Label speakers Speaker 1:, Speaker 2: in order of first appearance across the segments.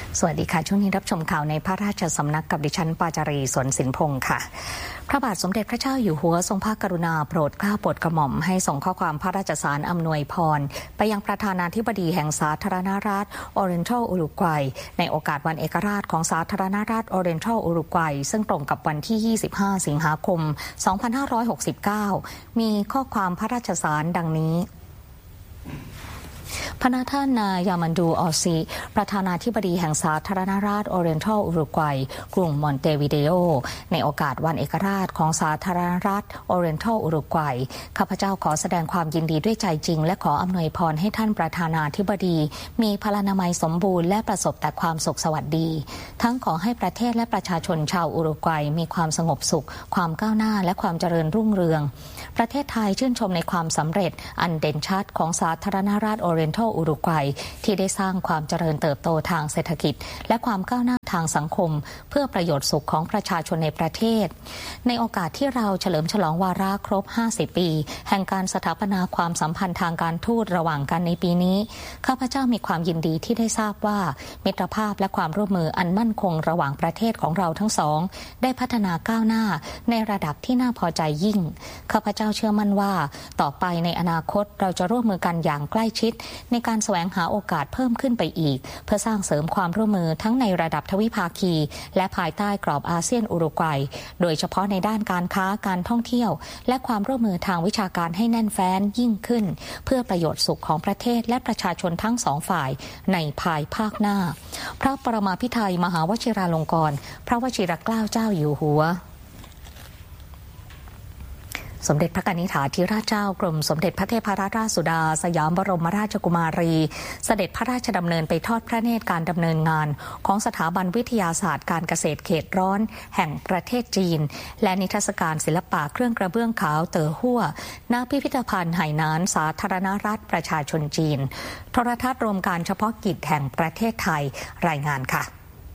Speaker 1: สวัสดีค่ะช่วงนี้รับชมข่าวในพระราชสำนักกับดิฉันปาจารีสวนสินพงศ์ค่ะพระบาทสมเด็จพระเจ้าอยู่หัวทรงพระกรุณาโปรดเกล้าโปรดกระหม่อมให้ส่งข้อความพระราชสารอำนวยพรไปยังประธานาธิบดีแห่งสาธารณรัฐออเรนทัลอุรุกวัยในโอกาสวันเอกราชของสาธารณรัฐออเรนทัลอุรุกวัยซึ่งตรงกับวันที่ 25 สิงหาคม 2569 มีข้อความพระราชสารดังนี้พระท่านนายามันดูออซีประธานาธิบดีแห่งสาธารณรัฐออเรนทัลอุรุกวัยกรุงมอนเตวิเดโอในโอกาสวันเอกราชของสาธารณรัฐออเรนทัลอุรุกวัยข้าพเจ้าขอแสดงความยินดีด้วยใจจริงและขออำนวยพรให้ท่านประธานาธิบดีมีพลานามัยสมบูรณ์และประสบแต่ความสุขสวัสดีทั้งขอให้ประเทศและประชาชนชาวอุรุกวัยมีความสงบสุขความก้าวหน้าและความเจริญรุ่งเรืองประเทศไทยชื่นชมในความสำเร็จอันเด่นชัดของสาธารณรัฐออเรนทัลอุรุกวัยที่ได้สร้างความเจริญเติบโตทางเศรษฐกิจและความก้าวหน้าทางสังคมเพื่อประโยชน์สุขของประชาชนในประเทศในโอกาสที่เราเฉลิมฉลองวาระครบ50 ปีแห่งการสถาปนาความสัมพันธ์ทางการทูตระหว่างกันในปีนี้ข้าพเจ้ามีความยินดีที่ได้ทราบว่ามิตรภาพและความร่วมมืออันมั่นคงระหว่างประเทศของเราทั้งสองได้พัฒนาก้าวหน้าในระดับที่น่าพอใจยิ่งข้าพเจ้าเชื่อมั่นว่าต่อไปในอนาคตเราจะร่วมมือกันอย่างใกล้ชิดในการแสวงหาโอกาสเพิ่มขึ้นไปอีกเพื่อสร้างเสริมความร่วมมือทั้งในระดับทวิภาคีและภายใต้กรอบอาเซียนอุรุกวัยโดยเฉพาะในด้านการค้าการท่องเที่ยวและความร่วมมือทางวิชาการให้แน่นแฟ้นยิ่งขึ้นเพื่อประโยชน์สุขของประเทศและประชาชนทั้งสองฝ่ายในภายภาคหน้าพระปรมาภิไธยมหาวชิราลงกรณ์พระวชิรเกล้าเจ้าอยู่หัวสมเด็จพระกนิษฐาธิราชเจ้ากรมสมเด็จพระเทพรัตนราชสุดาสยามบรมราชกุมารีเสด็จพระราชดำเนินไปทอดพระเนตรการดำเนินงานของสถาบันวิทยาศาสตร์การเกษตรเขตร้อนแห่งประเทศจีนและนิทรรศการศิลปะเครื่องกระเบื้องขาวเต๋อฮั่วณพิพิธภัณฑ์ไหหนานสาธารณรัฐประชาชนจีนโทรทัศน์รวมการเฉพาะกิจแห่งประเทศไทยรายงานค่ะ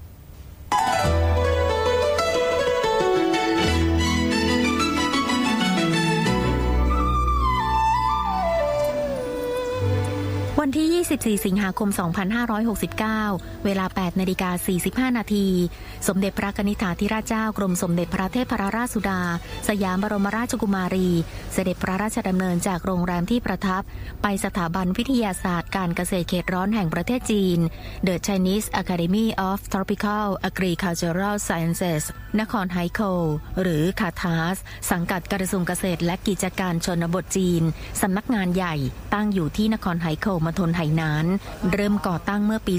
Speaker 2: วันที่ 24 สิงหาคม 2569 เวลา 8:45 นาทีสมเด็จพระกนิษฐาธิราชเจ้ากรมสมเด็จพระเทพรัตนราชสุดาสยามบรมราชกุมารีเสด็จพระราชดำเนินจากโรงแรมที่ประทับไปสถาบันวิทยาศาสตร์การเกษตรเขตร้อนแห่งประเทศจีน The Chinese Academy of Tropical Agricultural Sciences นครไฮโคลหรือคาทาสสังกัดกระทรวงเกษตรและกิจการชนบทจีนสำนักงานใหญ่ตั้งอยู่ที่นครไฮโคลมณฑลไหหนานเริ่มก่อตั้งเมื่อปี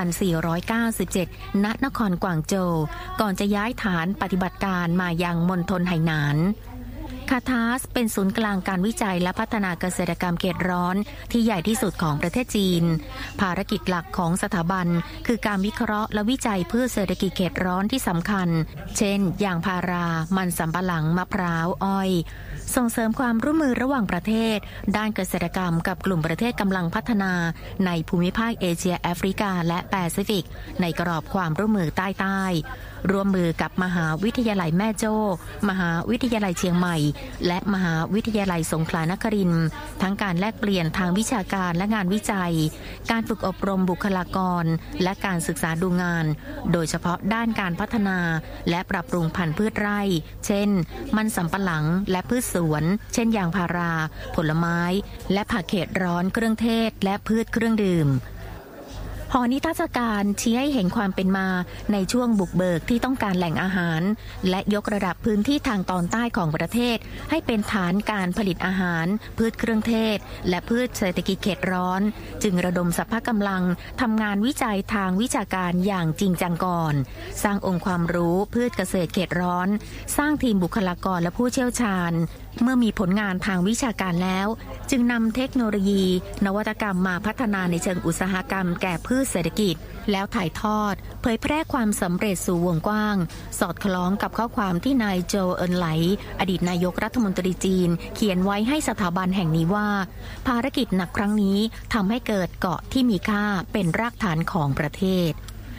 Speaker 2: 2497 ณ นครกวางโจวก่อนจะย้ายฐานปฏิบัติการมายังมณฑลไหหนานคาทาสเป็นศูนย์กลางการวิจัยและพัฒนาเกษตรกรรมเขตร้อนที่ใหญ่ที่สุดของประเทศจีนภารกิจหลักของสถาบันคือการวิเคราะห์และวิจัยพืชเศรษฐกิจเขตร้อนที่สำคัญเช่นยางพารามันสำปะหลังมะพร้าวอ้อยส่งเสริมความร่วมมือระหว่างประเทศด้านเกษตรกรรมกับกลุ่มประเทศกำลังพัฒนาในภูมิภาคเอเชียแอฟริกาและแปซิฟิกในกรอบความร่วมมือใต้ร่วมมือกับมหาวิทยาลัยแม่โจ้มหาวิทยาลัยเชียงใหม่และมหาวิทยาลัยสงขลานครินทร์ทั้งการแลกเปลี่ยนทางวิชาการและงานวิจัยการฝึกอบรมบุคลากรและการศึกษาดูงานโดยเฉพาะด้านการพัฒนาและปรับปรุงพันธุ์พืชไร่เช่นมันสำปะหลังและพืชสวนเช่นยางพาราผลไม้และผักเขตร้อนเครื่องเทศและพืชเครื่องดื่มหอนิทรรศการชี้ให้เห็นความเป็นมาในช่วงบุกเบิกที่ต้องการแหล่งอาหารและยกระดับพื้นที่ทางตอนใต้ของประเทศให้เป็นฐานการผลิตอาหารพืชเครื่องเทศและพืชเศรษฐกิจเขตร้อนจึงระดมสรรพกำลังทำงานวิจัยทางวิชาการอย่างจริงจังก่อนสร้างองค์ความรู้พืชเกษตรเขตร้อนสร้างทีมบุคลากรและผู้เชี่ยวชาญเมื่อมีผลงานทางวิชาการแล้วจึงนำเทคโนโลยีนวัตกรรมมาพัฒนาในเชิงอุตสาหกรรมแก่พืชเศรษฐกิจแล้วถ่ายทอดเผยแพร่ความสำเร็จสู่วงกว้างสอดคล้องกับข้อความที่นายโจเอินไหลอดีตนายกรัฐมนตรีจีนเขียนไว้ให้สถาบันแห่งนี้ว่าภารกิจหนักครั้งนี้ทำให้เกิดเกาะที่มีค่าเป็นรากฐานของประเทศ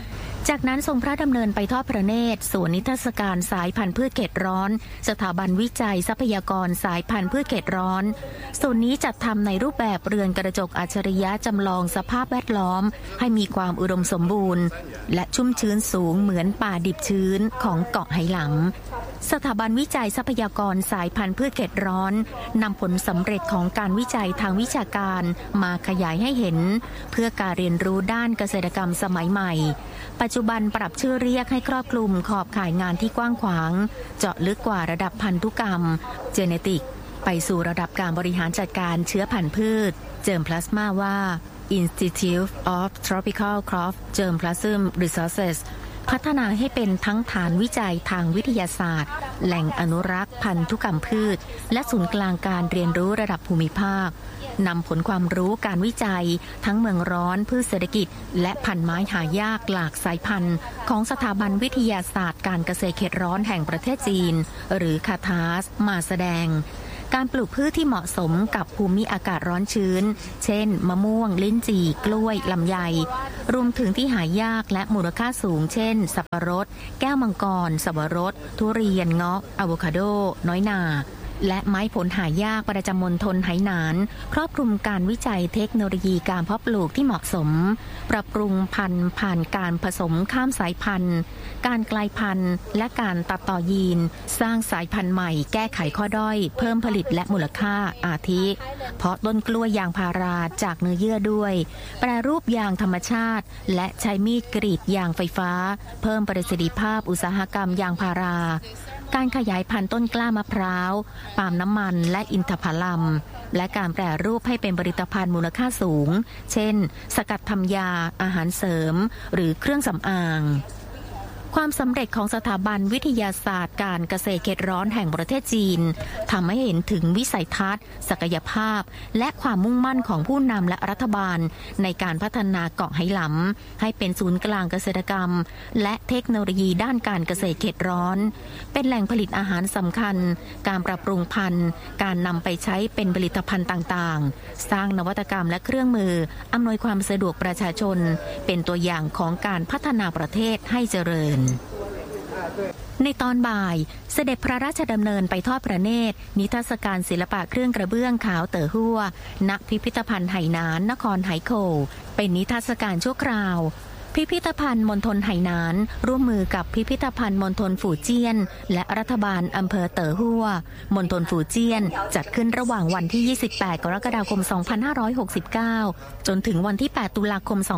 Speaker 2: จากนั้นทรงพระดำเนินไปทอดพระเนตรสวนนิทรรศการสายพันธุ์พืชเขตร้อนสถาบันวิจัยทรัพยากรสายพันธุ์พืชเขตร้อนส่วนนี้จัดทำในรูปแบบเรือนกระจกอัจฉริยะจำลองสภาพแวดล้อมให้มีความอุดมสมบูรณ์และชุ่มชื้นสูงเหมือนป่าดิบชื้นของเกาะไหหลำสถาบันวิจัยทรัพยากรสายพันธุ์พืชเขตร้อนนำผลสำเร็จของการวิจัยทางวิชาการมาขยายให้เห็นเพื่อการเรียนรู้ด้านเกษตรกรรมสมัยใหม่ปัจจุบันปรับชื่อเรียกให้ครอบคลุมขอบข่ายงานที่กว้างขวางเจาะลึกกว่าระดับพันธุกรรมเจเนติกไปสู่ระดับการบริหารจัดการเชื้อพันธุ์พืชเจิมพลาสมาว่า Institute of Tropical Crop Germplasm Resources พัฒนาให้เป็นทั้งฐานวิจัยทางวิทยาศาสตร์แหล่งอนุรักษ์พันธุกรรมพืชและศูนย์กลางการเรียนรู้ระดับภูมิภาคนำผลความรู้การวิจัยทั้งเมืองร้อนพืชเศรษฐกิจและพันธุ์ไม้หายากหลากสายพันธุ์ของสถาบันวิทยาศาสตร์การเกษตรเขตร้อนแห่งประเทศจีนหรือคาทาสมาแสดงการปลูกพืชที่เหมาะสมกับภูมิอากาศร้อนชื้นเช่นมะม่วงลิ้นจี่กล้วยลำไยรวมถึงที่หายากและมูลค่าสูงเช่นสับปะรดแก้วมังกรสับปะรดทุเรียนเงาะอะโวคาโดน้อยนาและไม้ผลหายากประจำมณฑลไหหนานครอบคลุมการวิจัยเทคโนโลยีการเพาะปลูกที่เหมาะสมปรับปรุงพันธุ์ผ่านการผสมข้ามสายพันธุ์การกลายพันธุ์และการตัดต่อยีนสร้างสายพันธุ์ใหม่แก้ไขข้อด้อยเพิ่มผลิตและมูลค่าอาทิเพาะต้นกล้วยยางพาราจากเนื้อเยื่อด้วยแปรรูปยางธรรมชาติและใช้มีดกรีดยางไฟฟ้าเพิ่มประสิทธิภาพอุตสาหกรรมยางพาราการขยายพันธุ์ต้นกล้ามะพร้าวปาล์มน้ำมันและอินทผลัมและการแปรรูปให้เป็นผลิตภัณฑ์มูลค่าสูงเช่นสกัดทำยาอาหารเสริมหรือเครื่องสำอางความสำเร็จของสถาบันวิทยาศาสตร์การเกษตรเขตร้อนแห่งประเทศจีนทำให้เห็นถึงวิสัยทัศน์ศักยภาพและความมุ่งมั่นของผู้นำและรัฐบาลในการพัฒนาเกาะไหหลำให้เป็นศูนย์กลางเกษตรกรรมและเทคโนโลยีด้านการเกษตรเขตร้อนเป็นแหล่งผลิตอาหารสำคัญการปรับปรุงพันธุ์การนำไปใช้เป็นผลิตภัณฑ์ต่างๆสร้างนวัตกรรมและเครื่องมืออำนวยความสะดวกประชาชนเป็นตัวอย่างของการพัฒนาประเทศให้เจริญในตอนบ่ายเสด็จพระราชดำเนินไปทอดพระเนตรนิทรรศการศิลปะเครื่องกระเบื้องขาวเต๋อฮั่วณพิพิธภัณฑ์ไหหนานนครไหโขวเป็นนิทรรศการชั่วคราวพิพิธภัณฑ์มณฑลไหหนานร่วมมือกับพิพิธภัณฑ์มณฑลฝูเจี้ยนและรัฐบาลอำเภอเต๋อฮั่วมณฑลฝูเจี้ยนจัดขึ้นระหว่างวันที่28กรกฎาคม2569จนถึงวันที่8ตุลาคม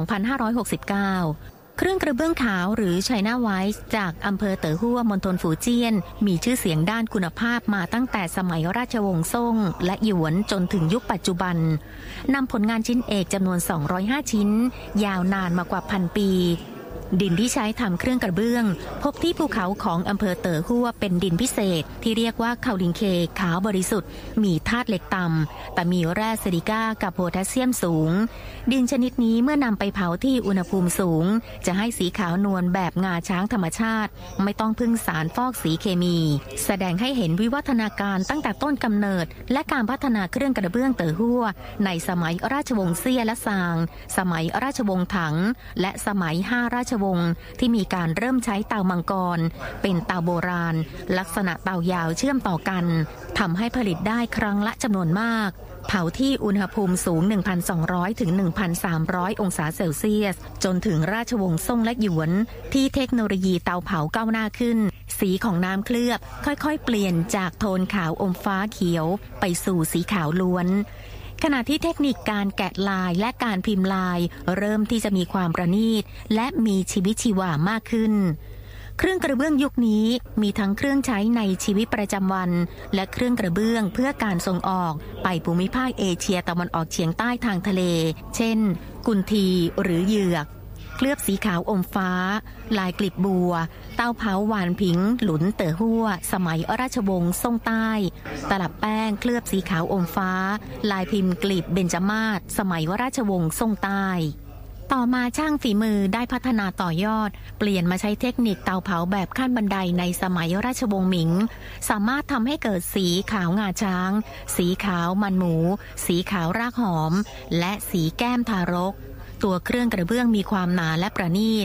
Speaker 2: 2569เครื่องกระเบื้องขาวหรือ China White จากอำเภอเต๋อฮั่วมณฑลฝูเจี้ยนมีชื่อเสียงด้านคุณภาพมาตั้งแต่สมัยราชวงศ์ซ่งและหยวนจนถึงยุคปัจจุบันนำผลงานชิ้นเอกจำนวน205ชิ้นยาวนานมากว่า1,000 ปีดินที่ใช้ทำเครื่องกระเบื้องพบที่ภูเขาของอำเภอเต๋อฮั่วเป็นดินพิเศษที่เรียกว่าคาลิงเคขาวบริสุทธิ์มีธาตุเหล็กต่ำแต่มีแร่ซิลิก้ากับโพแทสเซียมสูงดินชนิดนี้เมื่อนำไปเผาที่อุณหภูมิสูงจะให้สีขาวนวลแบบงาช้างธรรมชาติไม่ต้องพึ่งสารฟอกสีเคมีแสดงให้เห็นวิวัฒนาการตั้งแต่ต้นกำเนิดและการพัฒนาเครื่องกระเบื้องเต๋อฮั่วในสมัยราชวงศ์เซี่ยและซางสมัยราชวงศ์ถังและสมัย5ราชวงศ์ที่มีการเริ่มใช้เตามังกรเป็นเตาโบราณลักษณะเตายาวเชื่อมต่อกันทำให้ผลิตได้ครั้งละจำนวนมากเผาที่อุณหภูมิสูง 1,200 ถึง 1,300 องศาเซลเซียสจนถึงราชวงศ์ซ่งและหยวนที่เทคโนโลยีเตาเผาก้าวหน้าขึ้นสีของน้ำเคลือบค่อยๆเปลี่ยนจากโทนขาวอมฟ้าเขียวไปสู่สีขาวล้วนขณะที่เทคนิคการแกะลายและการพิมพ์ลายเริ่มที่จะมีความประณีตและมีชีวิตชีวามากขึ้นเครื่องกระเบื้องยุคนี้มีทั้งเครื่องใช้ในชีวิตประจำวันและเครื่องกระเบื้องเพื่อการส่งออกไปภูมิภาคเอเชียตะวันออกเฉียงใต้ทางทะเลเช่นกุนทีหรือเหยือกเคลือบสีขาวอมฟ้าลายกลีบบัวเต้าเผาหวานผิงหลุนเต๋อฮั่วสมัยราชวงศ์ซ่งใต้ตลับแป้งเคลือบสีขาวอมฟ้าลายพิมพ์กลีบเบญจมาศสมัยราชวงศ์ซ่งใต้ต่อมาช่างฝีมือได้พัฒนาต่อยอดเปลี่ยนมาใช้เทคนิคเตาเผาแบบขั้นบันไดในสมัยราชวงศ์หมิงสามารถทำให้เกิดสีขาวงาช้างสีขาวมันหมูสีขาวรากหอมและสีแก้มทารกตัวเครื่องกระเบื้องมีความหนาและประณีต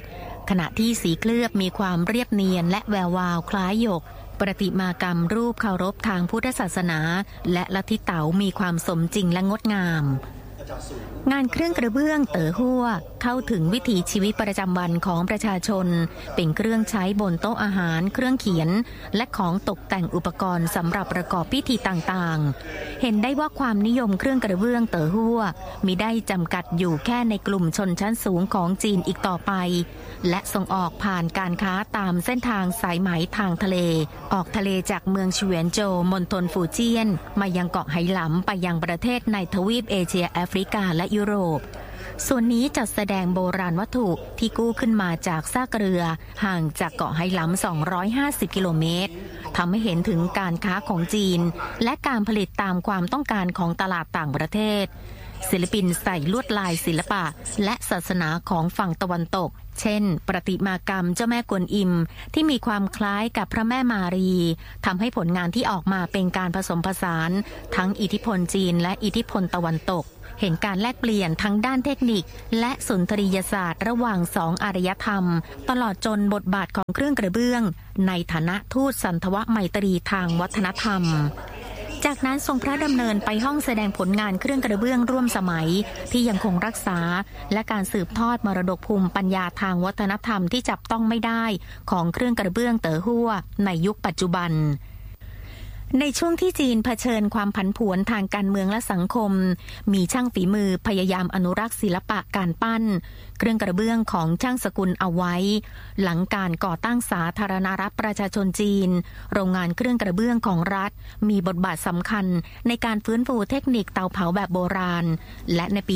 Speaker 2: ขณะที่สีเคลือบมีความเรียบเนียนและแวววาวคล้ายหยกประติมากรรมรูปเคารพทางพุทธศาสนาและลัทธิเต๋ามีความสมจริงและงดงามงานเครื่องกระเบื้องเต๋อฮั่วเข้าถึงวิถีชีวิตประจำวันของประชาชนเป็นเครื่องใช้บนโต๊ะอาหารเครื่องเขียนและของตกแต่งอุปกรณ์สำหรับประกอบพิธีต่างๆเห็นได้ว่าความนิยมเครื่องกระเบื้องเต๋อฮั่วมิได้จำกัดอยู่แค่ในกลุ่มชนชั้นสูงของจีนอีกต่อไปและส่งออกผ่านการค้าตามเส้นทางสายไหมทางทะเลออกทะเลจากเมืองเฉวียนโจวมณฑลฟูเจี้ยนมายังเกาะไหหลำไปยังประเทศในทวีปเอเชียแอฟริกาและยุโรปส่วนนี้จัดแสดงโบราณวัตถุที่กู้ขึ้นมาจากซากเรือห่างจากเกาะไหหลำ250 กิโลเมตรทำให้เห็นถึงการค้าของจีนและการผลิตตามความต้องการของตลาดต่างประเทศศิลปินใส่ลวดลายศิลปะและศาสนาของฝั่งตะวันตกเช่นประติมากรรมเจ้าแม่กวนอิมที่มีความคล้ายกับพระแม่มารีทำให้ผลงานที่ออกมาเป็นการผสมผสานทั้งอิทธิพลจีนและอิทธิพลตะวันตกเห็นการแลกเปลี่ยนทั้งด้านเทคนิคและสุนทรียศาสตร์ระหว่างสองอารยธรรมตลอดจนบทบาทของเครื่องกระเบื้องในฐานะทูตสันทวไมตรีทางวัฒนธรรมจากนั้นทรงพระดำเนินไปห้องแสดงผลงานเครื่องกระเบื้องร่วมสมัยที่ยังคงรักษาและการสืบทอดมรดกภูมิปัญญาทางวัฒนธรรมที่จับต้องไม่ได้ของเครื่องกระเบื้องเต๋อฮั่วในยุคปัจจุบันในช่วงที่จีนเผชิญความผันผวนทางการเมืองและสังคมมีช่างฝีมือพยายามอนุรักษ์ศิลปะการปั้นเครื่องกระเบื้องของช่างสกุลเอาไว้หลังการก่อตั้งสาธารณรัฐประชาชนจีนโรงงานเครื่องกระเบื้องของรัฐมีบทบาทสำคัญในการฟื้นฟูเทคนิคเตาเผาแบบโบราณและในปี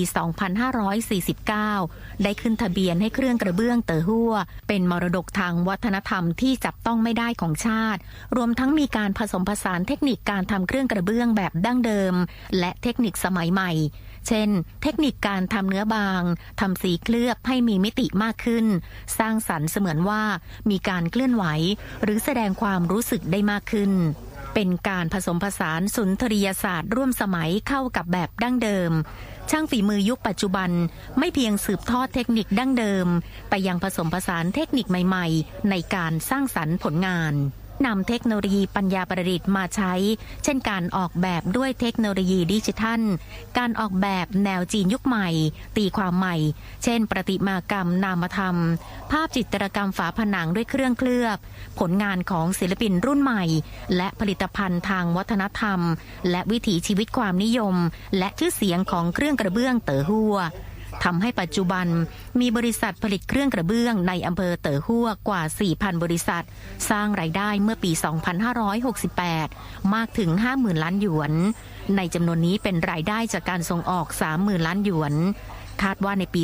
Speaker 2: 2549 ได้ขึ้นทะเบียนให้เครื่องกระเบื้องเต๋อฮั่วเป็นมรดกทางวัฒนธรรมที่จับต้องไม่ได้ของชาติรวมทั้งมีการผสมผสานเทคนิคการทำเครื่องกระเบื้องแบบดั้งเดิมและเทคนิคสมัยใหม่เช่นเทคนิคการทำเนื้อบางทำสีเคลือบให้มีมิติมากขึ้นสร้างสรรค์เสมือนว่ามีการเคลื่อนไหวหรือแสดงความรู้สึกได้มากขึ้นเป็นการผสมผสานสุนทรียศาสตร์ร่วมสมัยเข้ากับแบบดั้งเดิมช่างฝีมือยุคปัจจุบันไม่เพียงสืบทอดเทคนิคดั้งเดิมไปยังผสมผสานเทคนิคใหม่ๆในการสร้างสรรค์ผลงานนำเทคโนโลยีปัญญาประดิษฐ์มาใช้เช่นการออกแบบด้วยเทคโนโลยีดิจิทัลการออกแบบแนวจีนยุคใหม่ตีความใหม่เช่นประติมากรรมนามธรรมภาพจิตรกรรมฝาผนังด้วยเครื่องเคลือบผลงานของศิลปินรุ่นใหม่และผลิตภัณฑ์ทางวัฒนธรรมและวิถีชีวิตความนิยมและชื่อเสียงของเครื่องกระเบื้องเต๋อฮั่วทำให้ปัจจุบันมีบริษัทผลิตเครื่องกระเบื้องในอำเภอเต๋อฮั่วกว่า 4,000 บริษัทสร้างรายได้เมื่อปี 2568 มากถึง 50,000 ล้านหยวนในจำนวนนี้เป็นรายได้จากการส่งออก 30,000 ล้านหยวนคาดว่าในปี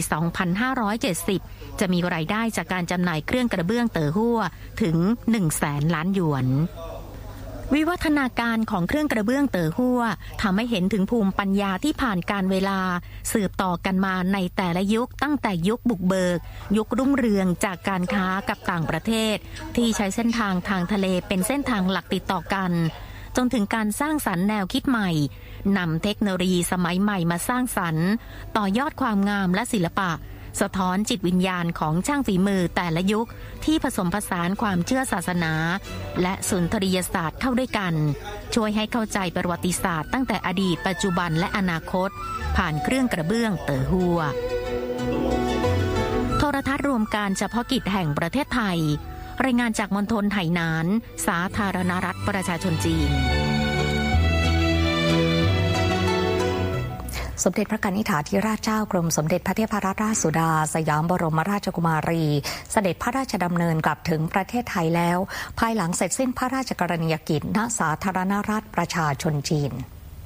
Speaker 2: 2570 จะมีรายได้จากการจำหน่ายเครื่องกระเบื้องเต๋อฮั่วถึง 100,000 ล้านหยวนวิวัฒนาการของเครื่องกระเบื้องเต๋อฮั่วทำให้เห็นถึงภูมิปัญญาที่ผ่านการเวลาสืบต่อกันมาในแต่ละยุคตั้งแต่ยุคบุกเบิกยุครุ่งเรืองจากการค้ากับต่างประเทศที่ใช้เส้นทางทางทะเลเป็นเส้นทางหลักติดต่อกันจนถึงการสร้างสรรค์แนวคิดใหม่นำเทคโนโลยีสมัยใหม่มาสร้างสรรค์ต่อยอดความงามและศิลปะสะท้อนจิตวิญญาณของช่างฝีมือแต่ละยุคที่ผสมผสานความเชื่อศาสนาและสุนทรียศาสตร์เข้าด้วยกันช่วยให้เข้าใจประวัติศาสตร์ตั้งแต่อดีตปัจจุบันและอนาคตผ่านเครื่องกระเบื้องเต๋อฮั่วโทรทัศน์รวมการเฉพาะกิจแห่งประเทศไทยรายงานจากมณฑลไหหนานสาธารณรัฐประชาชนจีน
Speaker 1: สมเด็จพระกนิษฐาธิราชเจ้ากรมสมเด็จพระเทพรัตนราชสุดาสยามบรมราชกุมารีเสด็จพระราชดำเนินกลับถึงประเทศไทยแล้วภายหลังเสร็จสิ้นพระราชกรณียกิจณสาธารณรัฐประชาชนจีน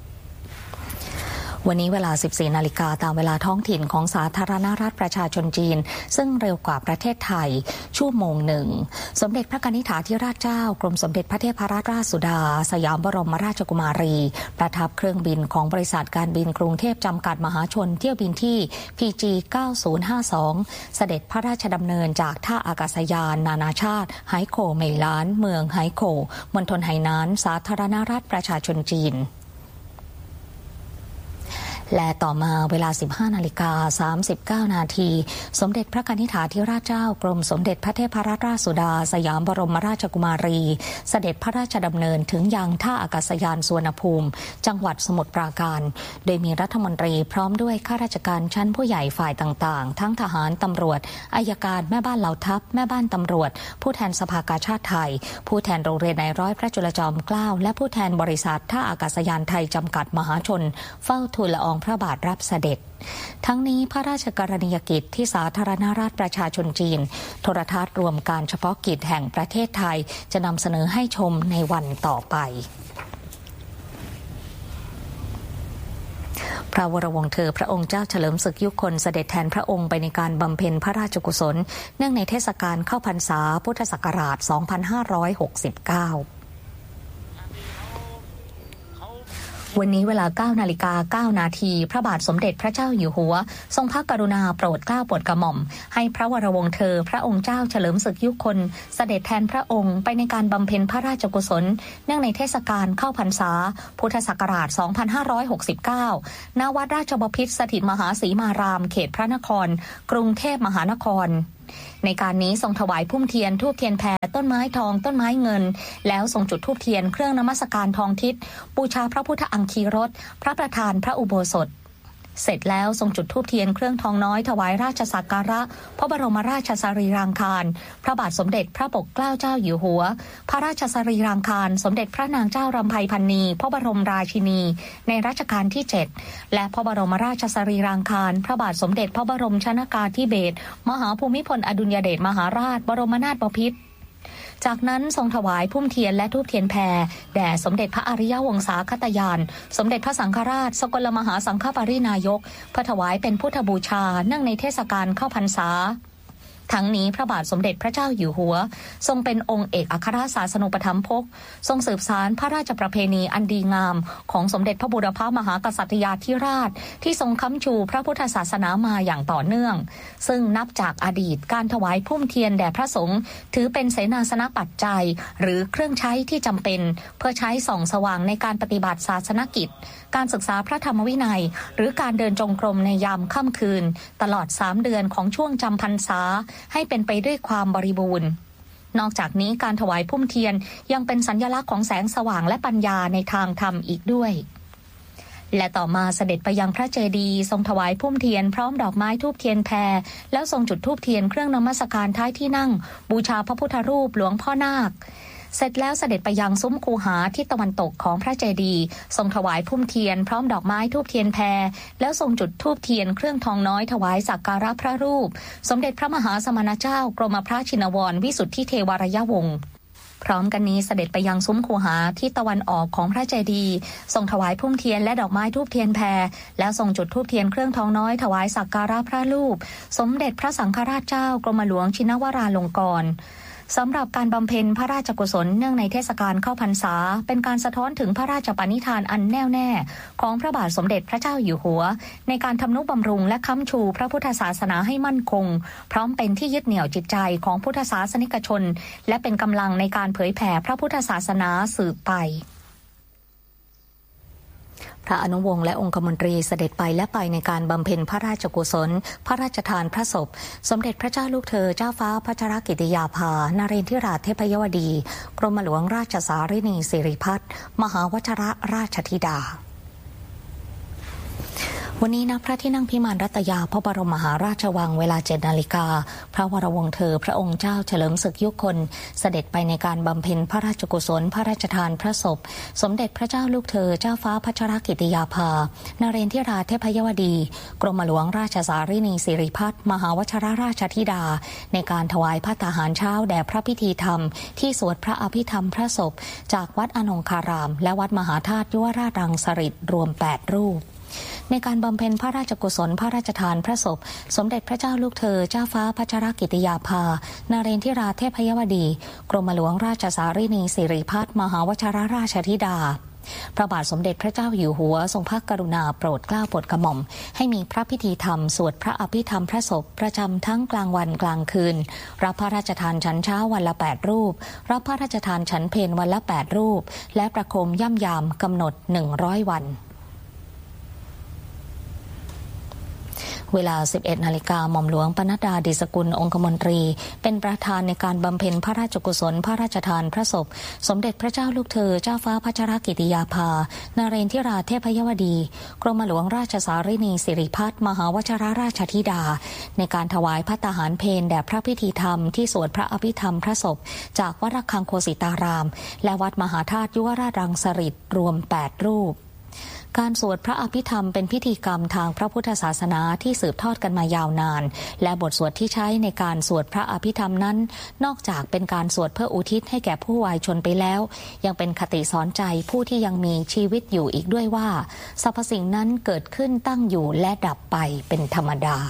Speaker 1: วันนี้เวลา 14 นาฬิกาตามเวลาท้องถิ่นของสาธารณรัฐประชาชนจีนซึ่งเร็วกว่าประเทศไทยชั่วโมงหนึ่งสมเด็จพระกนิษฐาธิราชเจ้ากรมสมเด็จพระเทพรัตนราชสุดาสยามบรมราชกุมารีประทับเครื่องบินของบริษัทการบินกรุงเทพจำกัดมหาชนเที่ยวบินที่ PG 9052เสด็จพระราชดำเนินจากท่าอากาศยานนานาชาติไหโขวเหมยล้านเมืองไหโขวมณฑลไหหนานสาธารณรัฐประชาชนจีนและต่อมาเวลา 15:39 นาทีสมเด็จพระกนิษฐาธิราชเจ้ากรมสมเด็จพระเทพรัตนราชสุดาสยามบรมราชกุมารีเสด็จพระราชดำเนินถึงยังท่าอากาศยานสุวรรณภูมิจังหวัดสมุทรปราการโดยมีรัฐมนตรีพร้อมด้วยข้าราชการชั้นผู้ใหญ่ฝ่ายต่างๆทั้งทหารตำรวจอัยการแม่บ้านเหล่าทัพแม่บ้านตำรวจผู้แทนสภากาชาดไทยผู้แทนโรงเรียนนายร้อยพระจุลจอมเกล้าและผู้แทนบริษัทท่าอากาศยานไทยจำกัดมหาชนเฝ้าทูลละอองพระบาทรับเสด็จทั้งนี้พระราชกรณียกิจที่สาธารณรัฐประชาชนจีนโทรทัศน์รวมการเฉพาะกิจแห่งประเทศไทยจะนำเสนอให้ชมในวันต่อไปพระวรวงศ์เธอพระองค์เจ้าเฉลิมศึกยุคลเสด็จแทนพระองค์ไปในการบำเพ็ญพระราชกุศลเนื่องในเทศกาลเข้าพรรษาพุทธศักราช 2569วันนี้เวลา 9:09 นาทีพระบาทสมเด็จพระเจ้าอยู่หัวทรงพระกรุณาโปรดเกล้าโปรดกระหม่อมให้พระวรวงศ์เธอพระองค์เจ้าเฉลิมศึกยุคลเสด็จแทนพระองค์ไปในการบำเพ็ญพระราชกุศลเนื่องในเทศกาลเข้าพรรษาพุทธศักราช 2569 ณ วัดราชบพิตรสถิตมหาสีมารามเขตพระนครกรุงเทพมหานครในการนี้ทรงถวายพุ่มเทียนธูปเทียนแพรต้นไม้ทองต้นไม้เงินแล้วทรงจุดธูปเทียนเครื่องนมัสการทองทิศบูชาพระพุทธอังคีรสพระประธานพระอุโบสถเสร็จแล้วทรงจุดธูปเทียนเครื่องทองน้อยถวายราชสักการะพระบรมราชสรีรางคารพระบาทสมเด็จพระปกเกล้าเจ้าอยู่หัวพระราชสรีรางคารสมเด็จพระนางเจ้ารำไพพรรณีพระบรมราชินีในรัชกาลที่ 7และพระบรมราชสรีรางคารพระบาทสมเด็จพระบรมชนกาธิเบศรมหาภูมิพลอดุลยเดชมหาราชบรมนาถบพิตรจากนั้นทรงถวายพุ่มเทียนและธูปเทียนแพรแด่สมเด็จพระอริยวงศาคตยานสมเด็จพระสังฆราชสกลมหาสังฆปรินายกเพื่อถวายเป็นพุทธบูชาเนื่องในเทศกาลเข้าพรรษาทั้งนี้พระบาทสมเด็จพระเจ้าอยู่หัวทรงเป็นองค์เอกอัครศาสนูปถัมภกทรงสืบสานพระราชประเพณีอันดีงามของสมเด็จพระบูรพมหากษัตริยาธิราชที่ทรงค้ำชูพระพุทธศาสนามาอย่างต่อเนื่องซึ่งนับจากอดีตการถวายพุ่มเทียนแด่พระสงฆ์ถือเป็นเสนาสนปัจจัยหรือเครื่องใช้ที่จำเป็นเพื่อใช้ส่องสว่างในการปฏิบัติศาสนกิจการศึกษาพระธรรมวินัยหรือการเดินจงกรมในยามค่ำคืนตลอด3 เดือนของช่วงจำพรรษาให้เป็นไปด้วยความบริบูรณ์นอกจากนี้การถวายพุ่มเทียนยังเป็นสัญลักษณ์ของแสงสว่างและปัญญาในทางธรรมอีกด้วยและต่อมาเสด็จไปยังพระเจดีย์ทรงถวายพุ่มเทียนพร้อมดอกไม้ธูปเทียนแพรแล้วทรงจุดธูปเทียนเครื่องนมัสการท้ายที่นั่งบูชาพระพุทธรูปหลวงพ่อนาคเสร็จแล้วเสด็จไปยังซุ้มคูหาทิศตะวันตกของพระเจดีย์ทรงถวายพุ่มเทียนพร้อมดอกไม้ธูปเทียนแพรแล้วทรงจุดธูปเทียนเครื่องทองน้อยถวายสักการะพระรูปสมเด็จพระมหาสมณเจ้ากรมพระชินวรวิสุทธิเทวรยวงศ์พร้อมกันนี้เสด็จไปยังซุ้มคูหาทิศตะวันออกของพระเจดีย์ทรงถวายพุ่มเทียนและดอกไม้ธูปเทียนแพรแล้วทรงจุดธูปเทียนเครื่องทองน้อยถวายสักการะพระรูปสมเด็จพระสังฆราชเจ้ากรมหลวงชินวราลงกรณ์สำหรับการบำเพ็ญพระราชกุศลเนื่องในเทศกาลเข้าพรรษาเป็นการสะท้อนถึงพระราชปณิธานอันแน่วแน่ของพระบาทสมเด็จพระเจ้าอยู่หัวในการทำนุบำรุงและค้ำชูพระพุทธศาสนาให้มั่นคงพร้อมเป็นที่ยึดเหนี่ยวจิตใจของพุทธศาสนิกชนและเป็นกำลังในการเผยแผ่พระพุทธศาสนาสืบไปพระอนุวงศ์และองคมนตรีเสด็จไปและไปในการบำเพ็ญพระราชกุศลพระราชทานพระศพสมเด็จพระเจ้าลูกเธอเจ้าฟ้าพัชรกิติยาภานเรนทิราชเทพยวดีกรมหลวงราชสารินีสิริพัฒน์มหาวชิรราชธิดาวันนี้ณพระที่นั่งพิมานรัตยาพระบรมมหาราชวังเวลา 7 นาฬิกาพระวรวงศ์เธอพระองค์เจ้าเฉลิมศึกยุคลเสด็จไปในการบำเพ็ญพระราชกุศลพระราชทานพระศพสมเด็จพระเจ้าลูกเธอเจ้าฟ้าพัชรกิติยาภานเรนทิราชเทพยวดีกรมหลวงราชสารินีสิริพัฒน์มหาวชิรราชธิดาในการถวายภัตตาหารเช้าแด่พระพิธีธรรมที่สวดพระอภิธรรมพระศพจากวัดอนงคารามและวัดมหาธาตุยุวราชรังสฤษฎ์รวม8 รูปในการบำเพ็ญพระราชกุศลพระราชทานพระศพสมเด็จพระเจ้าลูกเธอเจ้าฟ้าพัชรกิติยาภานเรนทิราชเทพยวดีกรมหลวงราชสารินีสิริพัฒน์มหาวชิรราชธิดาพระบาทสมเด็จพระเจ้าอยู่หัวทรงพระกรุณาโปรดเกล้าโปรดกระหม่อมให้มีพระพิธีธรรมสวดพระอภิธรรมพระศพประจำทั้งกลางวันกลางคืนรับพระราชทานฉันเช้าวันละ8 รูปรับพระราชทานฉันเพลวันละ8 รูปและประโคมย่ำยามกำหนด100 วันเวลา 11 นาฬิกาหม่อมหลวงปนัดดา ดิษกุลองคมนตรีเป็นประธานในการบำเพ็ญพระราชกุศลพระราชทานพระศพสมเด็จพระเจ้าลูกเธอเจ้าฟ้าพัชรกิติยาภานเรนทิราเทพยวดีกรมหลวงราชสารินีสิริพัฒน์มหาวชิรราชธิดาในการถวายภัตตาหารเพลแด่พระพิธีธรรมที่สวดพระอภิธรรมพระศพจากวัดระฆังโคสิตารามและวัดมหาธาตุยุวราชรังสฤษฎ์รวม 8 รูปการสวดพระอภิธรรมเป็นพิธีกรรมทางพระพุทธศาสนาที่สืบทอดกันมายาวนานและบทสวดที่ใช้ในการสวดพระอภิธรรมนั้นนอกจากเป็นการสวดเพื่ออุทิศให้แก่ผู้วายชนไปแล้วยังเป็นคติสอนใจผู้ที่ยังมีชีวิตอยู่อีกด้วยว่าสรรพสิ่งนั้นเกิดขึ้นตั้งอยู่และดับไปเป็นธรรมดา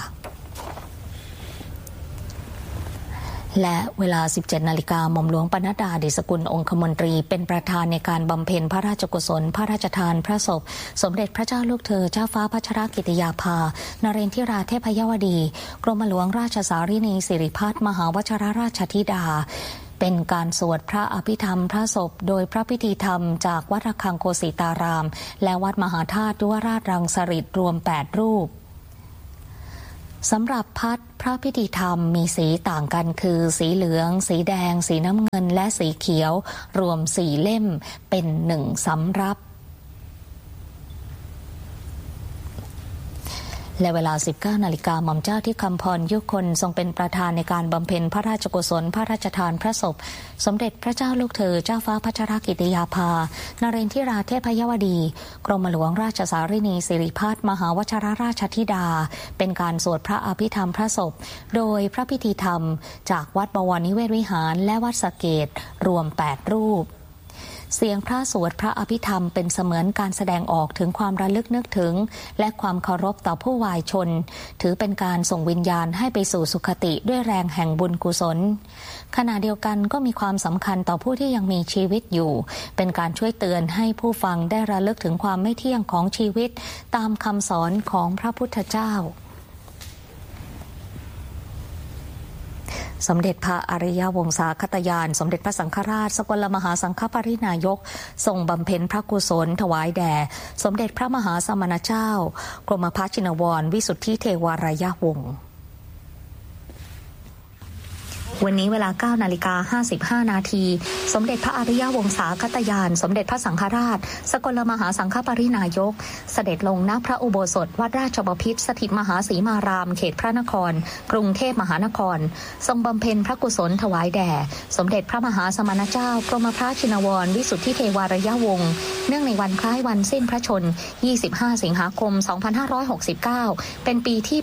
Speaker 1: และเวลา 17 นาฬิกาหม่อมหลวงปนัดดา ดิษกุลองคมนตรีเป็นประธานในการบำเพ็ญพระราชกุศลพระราชทานพระศพสมเด็จพระเจ้าลูกเธอเจ้าฟ้าพัชรกิติยาภานเรนทิราเทพยวดีกรมหลวงราชสารินีสิริพัฒน์มหาวชิรราชธิดาเป็นการสวดพระอภิธรรมพระศพโดยพระพิธีธรรมจากวัดระฆังโคสิตารามและวัดมหาธาตุยุวราชรังสฤษฎร์รวม 8 รูปสำหรับพัดพระพิธีธรรมมีสีต่างกันคือสีเหลืองสีแดงสีน้ำเงินและสีเขียวรวม4 เล่มเป็น1 สำรับและเวลา 19 นาฬิกาหม่อมเจ้าที่คำพรยุคนทรงเป็นประธานในการบำเพ็ญพระราชกุศลพระราชทานพระศพสมเด็จพระเจ้าลูกเธอเจ้าฟ้าพัชรกิติยาภานเรนทิราเทพยวดีกรมหลวงราชสารินีสิริพัฒน์มหาวชิรราชธิดาเป็นการสวดพระอภิธรรมพระศพโดยพระพิธีธรรมจากวัดบวรนิเวศวิหารและวัดสะเกษรวม 8 รูปเสียงพระสวดพระอภิธรรมเป็นเสมือนการแสดงออกถึงความระลึกนึกถึงและความเคารพต่อผู้วายชนถือเป็นการส่งวิญญาณให้ไปสู่สุคติด้วยแรงแห่งบุญกุศลขณะเดียวกันก็มีความสำคัญต่อผู้ที่ยังมีชีวิตอยู่เป็นการช่วยเตือนให้ผู้ฟังได้ระลึกถึงความไม่เที่ยงของชีวิตตามคำสอนของพระพุทธเจ้าสมเด็จพระอริยวงศาคตยานสมเด็จพระสังฆราชสกลมหาสังฆปรินายกทรงบำเพ็ญพระกุศลถวายแด่สมเด็จพระมหาสมณเจ้ากรมพระชินวรวิสุทธิเทวารยวงศ์วันนี้เวลา 9 นาฬิกา 55 นาทีสมเด็จพระอริยวงศาคตยานสมเด็จพระสังฆราชสกลมหาสังฆปรินายกเสด็จลงณพระอุโบสถวัดราชบพิตรสถิตมหาสีมารามเขตพระนครกรุงเทพมหานครทรงบำเพ็ญพระกุศลถวายแด่สมเด็จพระมหาสมณเจ้ากรมพระชินวรวิสุทธิเทวารยวงศ์เนื่องในวันคล้ายวันสิ้นพระชนม์ 25 สิงหาคม 2569 เป็นปีที่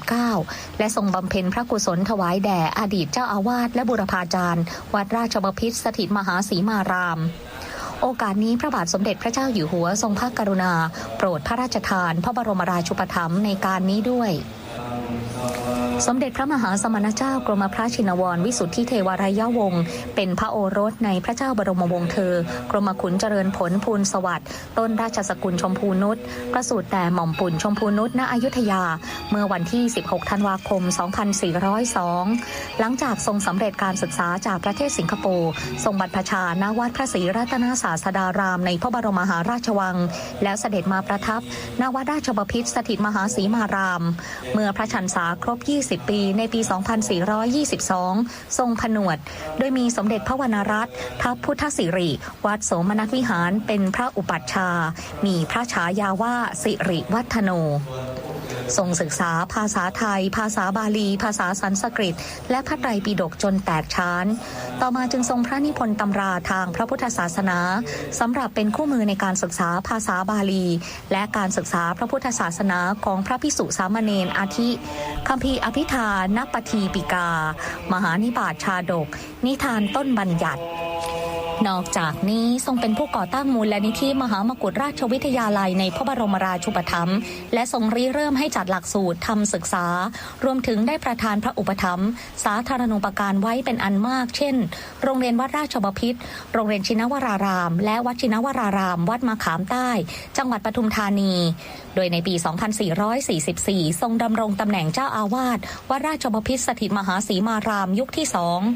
Speaker 1: 89 และทรงบำเพ็ญพระกุศลถวายแด่อดีตเจ้าอาวาสและบุรพาจารย์วัดราชบพิตรสถิตมหาสีมารามโอกาสนี้พระบาทสมเด็จพระเจ้าอยู่หัวทรงพระกรุณาโปรดพระราชทานพระบรมราชูปถัมภ์ในการนี้ด้วยสมเด็จพระมหาสมณเจ้ากรมพระชินวรวิสุทธิเทวารยวงศ์เป็นพระโอรสในพระเจ้าบรมวงศ์เธอกรมขุนเจริญผลพูนสวัสดิ์ต้นราชสกุลชมพูนุชประสูติแต่หม่อมปุ่นชมพูนุชณอยุธยาเมื่อวันที่ 16 ธันวาคม 2402 หลังจากทรงสำเร็จการศึกษาจากประเทศสิงคโปร์ทรงบรรพชาณวัดพระศรีรัตนศาสดารามในพระบรมมหาราชวังแล้วเสด็จมาประทับณวัดราชบพิตรสถิตมหาสีมารามเมื่อพระชนษาครบ20 ปีในปี 2422 ทรงผนวดโดยมีสมเด็จพระวรรณรัตน์ทัพพุทธสิริวัดโสมนัสวิหารเป็นพระอุปัชฌาย์มีพระฉายาว่าสิริวัฒโนทรงศึกษาภาษาไทยภาษาบาลีภาษาสันสกฤตและพระไตรปิฎกจนแตกฉานต่อมาจึงทรงพระนิพนธ์ตำราทางพระพุทธศาสนาสำหรับเป็นคู่มือในการศึกษาภาษาบาลีและการศึกษาพระพุทธศาสนาของพระภิกษุสามเณรอาทิคัมภีร์อภิธานปทีปิกามหานิบาตชาดกนิทานต้นบัญญัตินอกจากนี้ทรงเป็นผู้ก่อตั้งมูลนิธิมหามกุฏราชวิทยาลัยในพระบรมราชูปถัมภ์และทรงริเริ่มให้จัดหลักสูตรทำศึกษารวมถึงได้ประทานพระอุปถัมภ์สาธารณูปการไว้เป็นอันมากเช่นโรงเรียนวัดราชบพิตรโรงเรียนชินวรารามและวัดชินวรารามวัดมะขามใต้จังหวัดปทุมธานีโดยในปี 2444 ทรงดำรงตำแหน่งเจ้าอาวาสวัดราชบพิตรสถิตมหาสีมารามยุคที่ 2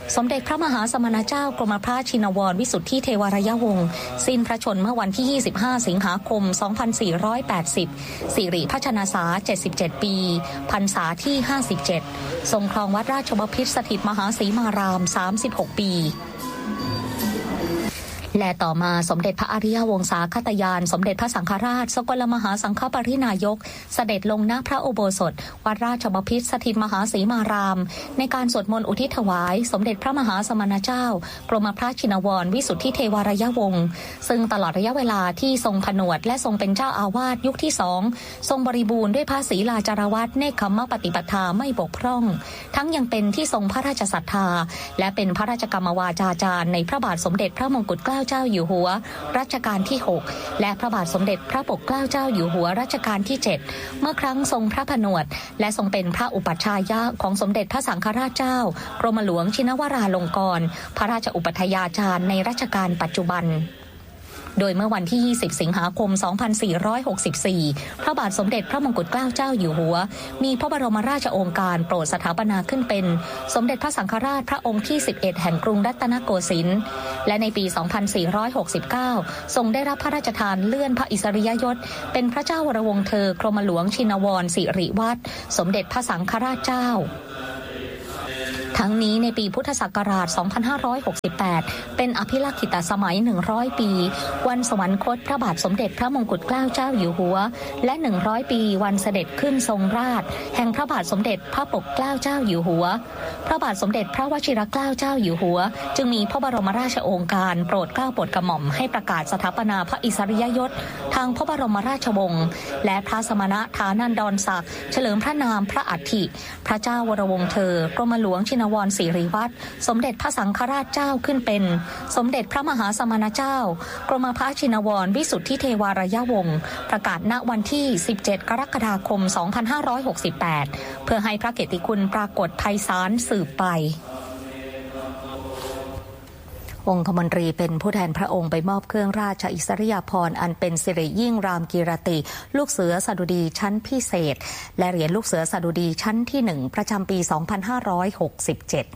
Speaker 1: สมเด็จพระมหาสมณเจ้ากรมพระชินวรวิสุทธิเทวรยวงศ์สิ้นพระชนม์เมื่อวันที่25สิงหาคม2480สิริพระชนษา77ปีพรรษาที่57ทรงครองวัดราชบพิตรสถิตมหาสีมาราม36ปีและต่อมาสมเด็จพระอริยวงศาคตยานสมเด็จพระสังฆราชสกลมหาสังฆปรินายกเสด็จลงณพระอุโบสถวัดราชบพิตรสถิตมหาสีมารามในการสวดมนต์อุทิศถวายสมเด็จพระมหาสมณเจ้ากรมพระชินวรวิสุทธิเทวรยวงศ์ซึ่งตลอดระยะเวลาที่ทรงผนวดและทรงเป็นเจ้าอาวาสยุคที่2ทรงบริบูรณ์ด้วยพระศรีลาจารวัตรเนกขัมมปฏิปทาไม่บกพร่องทั้งยังเป็นที่ทรงพระราชศรัทธาและเป็นพระราชกรรมวาจาจารย์ในพระบาทสมเด็จพระมงกุฎเกล้าเจ้าอยู่หัวรัชกาลที่6และพระบาทสมเด็จพระปกเกล้าเจ้าอยู่หัวรัชกาลที่7เมื่อครั้งทรงพระผนวดและทรงเป็นพระอุปัชฌายะของสมเด็จพระสังฆราชเจ้ากรมหลวงชินวราลงกรณ์พระราชอุปัฏฐาจารย์ในรัชกาลปัจจุบันโดยเมื่อวันที่20สิงหาคม2464พระบาทสมเด็จพระมงกุฎเกล้าเจ้าอยู่หัวมีพระบรมราชโองการโปรดสถาปนาขึ้นเป็นสมเด็จพระสังฆราชพระองค์ที่11แห่งกรุงรัตนโกสินทร์และในปี2469ทรงได้รับพระราชทานเลื่อนพระอิสริยยศเป็นพระเจ้าวรวงศ์เธอกรมหลวงชินวรสิริวัฒน์สมเด็จพระสังฆราชเจ้าทั้งนี้ในปีพุทธศักราช2568เป็นอภิลักขิตสมัย100ปีวันสวรรคตพระบาทสมเด็จพระมงกุฎเกล้าเจ้าอยู่หัวและ100ปีวันเสด็จขึ้นทรงราชแห่งพระบาทสมเด็จพระปกเกล้าเจ้าอยู่หัวพระบาทสมเด็จพระวชิรเกล้าเจ้าอยู่หัวจึงมีพระบรมราชโองการโปรดเกล้าโปรดกระหม่อมให้ประกาศสถาปนาพระอิสริยยศทางพระบรมราชวงศ์และพระสมณฐานันดรศักดิ์เฉลิมพระนามพระอัฐิพระเจ้าวรวงศ์เธอกรมหลวงชินวรสิริวัฒน์สมเด็จพระสังฆราชเจ้าขึ้นเป็นสมเด็จพระมหาสมณเจ้ากรมพระชินวรวิสุทธิเทวรยวงศ์ประกาศณวันที่17กรกฎาคม2568เพื่อให้พระเกียรติคุณปรากฏไพศาลสืบไปองคมนตรีเป็นผู้แทนพระองค์ไปมอบเครื่องราชอิสริยาภรณ์อันเป็นสิริยิ่งรามกีรติลูกเสือสดุดีชั้นพิเศษและเหรียญลูกเสือสดุดีชั้นที่1ประจำปี2567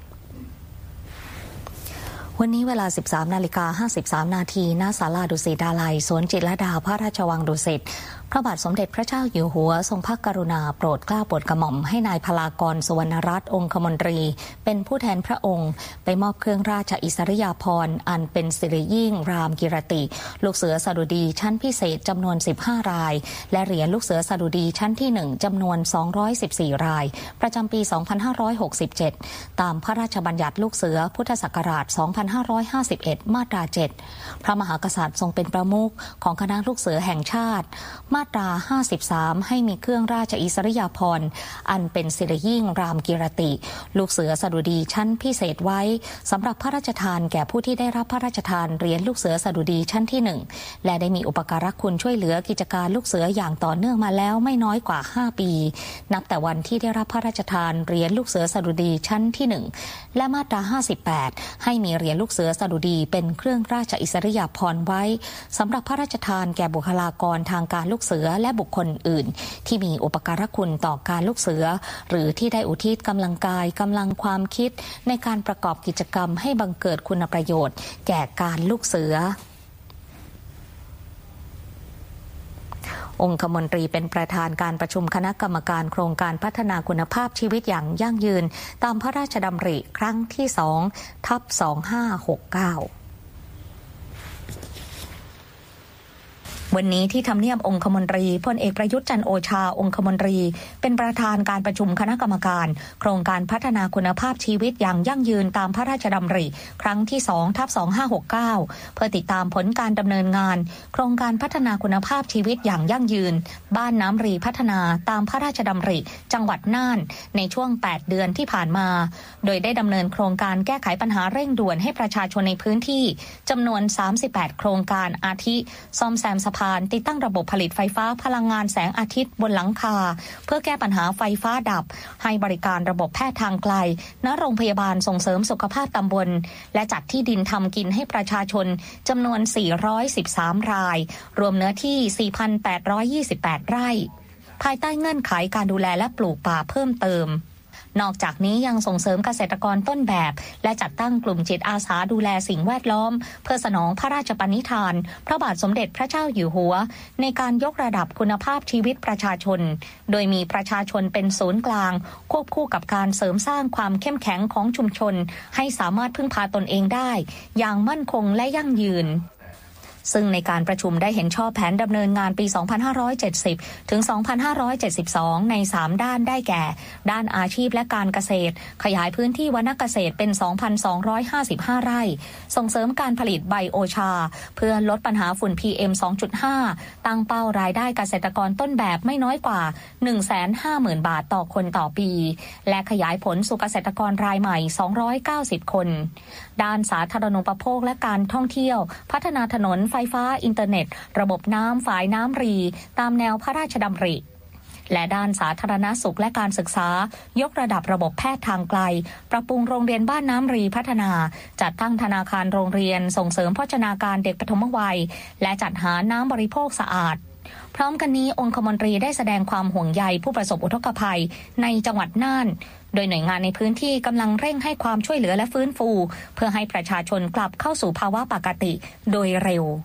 Speaker 1: วันนี้เวลา 13:53 นาทีณศาลาดุสิตดาลัยสวนจิตรลดาพระราชวังดุสิตพระบาทสมเด็จพระเจ้าอยู่หัวทรงพระกรุณาโปรดเกล้าโปรดกระหม่อมให้นายพลากร สุวรรณรัตน์องคมนตรีเป็นผู้แทนพระองค์ไปมอบเครื่องราชอิสริยาภรณ์อันเป็นสิริยิ่งรามกีรติลูกเสือสดุดีชั้นพิเศษจำนวน15รายและเหรียญลูกเสือสดุดีชั้นที่1จำนวน214รายประจำปี2567ตามพระราชบัญญัติลูกเสือพุทธศักราช2551มาตรา7พระมหากษัตริย์ทรงเป็นประมุขของคณะลูกเสือแห่งชาติมาตรา53ให้มีเครื่องราชอิสริยาภรณ์อันเป็นสิริยิ่งรามกีรติลูกเสือสดุดีชั้นพิเศษไว้สำหรับพระราชทานแก่ผู้ที่ได้รับพระราชทานเหรียญลูกเสือสดุดีชั้นที่1และได้มีอุปการะคุณช่วยเหลือกิจการลูกเสืออย่างต่อเนื่องมาแล้วไม่น้อยกว่า5ปีนับแต่วันที่ได้รับพระราชทานเหรียญลูกเสือสดุดีชั้นที่1และมาตรา58ให้มีเหรียญลูกเสือสดุดีเป็นเครื่องราชอิสริยาภรณ์ไว้สำหรับพระราชทานแก่บุคลากรทางการลูกเสือและบุคคลอื่นที่มีอุปการะคุณต่อการลูกเสือหรือที่ได้อุทิศกำลังกายกำลังความคิดในการประกอบกิจกรรมให้บังเกิดคุณประโยชน์แก่การลูกเสือองคมนตรีเป็นประธานการประชุมคณะกรรมการโครงการพัฒนาคุณภาพชีวิตอย่างยั่งยืนตามพระราชดำริครั้งที่2/2569วันนี้ที่ทำเนียบองคมนตรีพลเอกประยุทธ์จันทร์โอชาองคมนตรีเป็นประธานการประชุมคณะกรรมการโครงการพัฒนาคุณภาพชีวิตอย่างยั่งยืนตามพระราชดำริครั้งที่2/2569เพื่อติดตามผลการดำเนินงานโครงการพัฒนาคุณภาพชีวิตอย่างยั่งยืนบ้านน้ำรีพัฒนาตามพระราชดำริจังหวัดน่านในช่วง8เดือนที่ผ่านมาโดยได้ดำเนินโครงการแก้ไขปัญหาเร่งด่วนให้ประชาชนในพื้นที่จำนวน38โครงการอาทิซ่อมแซมสะพานติดตั้งระบบผลิตไฟฟ้าพลังงานแสงอาทิตย์บนหลังคาเพื่อแก้ปัญหาไฟฟ้าดับให้บริการระบบแพทย์ทางไกลณโรงพยาบาลส่งเสริมสุขภาพตำบลและจัดที่ดินทำกินให้ประชาชนจำนวน413รายรวมเนื้อที่ 4,828 ไร่ภายใต้เงื่อนไขการดูแลและปลูกป่าเพิ่มเติมนอกจากนี้ยังส่งเสริมเกษตรกรต้นแบบและจัดตั้งกลุ่มจิตอาสาดูแลสิ่งแวดล้อมเพื่อสนองพระราชปณิธานพระบาทสมเด็จพระเจ้าอยู่หัวในการยกระดับคุณภาพชีวิตประชาชนโดยมีประชาชนเป็นศูนย์กลางควบคู่กับการเสริมสร้างความเข้มแข็งของชุมชนให้สามารถพึ่งพาตนเองได้อย่างมั่นคงและยั่งยืนซึ่งในการประชุมได้เห็นชอบแผนดำเนินงานปี 2570 ถึง 2572 ใน 3 ด้านได้แก่ด้านอาชีพและการเกษตรขยายพื้นที่วรรณเกษตรเป็น 2,255 ไร่ส่งเสริมการผลิตไบโอชาเพื่อลดปัญหาฝุ่น PM 2.5 ตั้งเป้ารายได้เกษตรกรต้นแบบไม่น้อยกว่า 150,000 บาทต่อคนต่อปีและขยายผลสู่เกษตรกรรายใหม่ 290 คนด้านสาธารณูปโภคและการท่องเที่ยวพัฒนาถนนไฟฟ้าอินเทอร์เน็ตระบบน้ำฝายน้ำรีตามแนวพระราชดำริและด้านสาธารณสุขและการศึกษายกระดับระบบแพทย์ทางไกลปรับปรุงโรงเรียนบ้านน้ำรีพัฒนาจัดตั้งธนาคารโรงเรียนส่งเสริมโภชนาการเด็กปฐมวัยและจัดหาน้ำบริโภคสะอาดพร้อมกันนี้องคมนตรีได้แสดงความห่วงใยผู้ประสบอุทกภัยในจังหวัดน่านโดยหน่วยงานในพื้นที่กำลังเร่งให้ความช่วยเหลือและฟื้นฟูเพื่อให้ประชาชนกลับเข้าสู่ภาวะปกติโดยเร็ว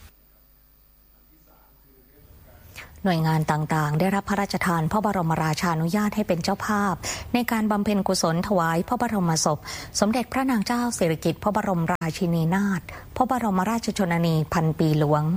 Speaker 1: หน่วยงานต่างๆได้รับพระราชทานพระบรมราชานุญาตให้เป็นเจ้าภาพในการบำเพ็ญกุศลถวายพระบรมศพสมเด็จพระนางเจ้าสิริกิติ์พระบรมราชินีนาถพระบรมราชชนนีพันปีหลวง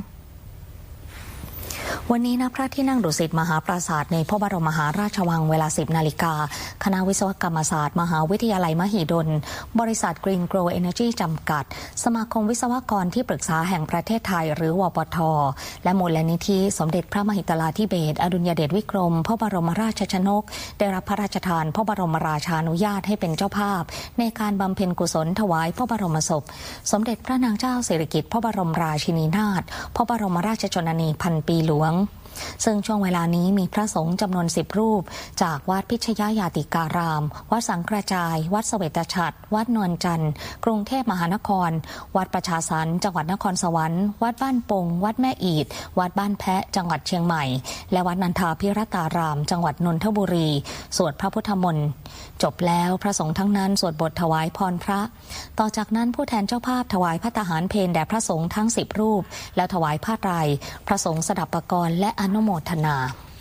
Speaker 1: วันนี้ณพระที่นั่งดุสิตมหาปราสาทในพระบรมมหาราชวังเวลา 10 นาฬิกาคณะวิศวกรรมศาสตร์มหาวิทยาลัยมหิดลบริษัท Green Grow Energy จำกัดสมาคมวิศวกรที่ปรึกษาแห่งประเทศไทยหรือวปท.และมูลนิธิสมเด็จพระมหิดลาธิเบศรอดุลยเดชวิกรมพระบรมราชชนกได้รับพระราชทานพระบรมราชานุญาตให้เป็นเจ้าภาพในการบำเพ็ญกุศลถวายพระบรมศพสมเด็จพระนางเจ้าสิริกิติ์พระบรมราชินีนาถพระบรมราชชนนีพันปีหลวงซึ่งช่วงเวลานี้มีพระสงฆ์จำนวน10 รูปจากวัดพิชยญาติการามวัดสังกระจายวัดเสวตฉัตรวัดนวลจันทร์กรุงเทพมหานครวัดประชาสรรค์จังหวัดนครสวรรค์วัดบ้านปงวัดแม่อีดวัดบ้านแพะจังหวัดเชียงใหม่และวัดนันทาภิรัตารามจังหวัดนนทบุรีสวดพระพุทธมนต์จบแล้วพระสงฆ์ทั้งนั้นสวดบทถวายพรพระต่อจากนั้นผู้แทนเจ้าภาพถวายภัตตาหารเพลแด่พระสงฆ์ทั้ง10 รูปแล้วถวายผ้าไตรพระสงฆ์สดับปกรณ์และอนุโมทนา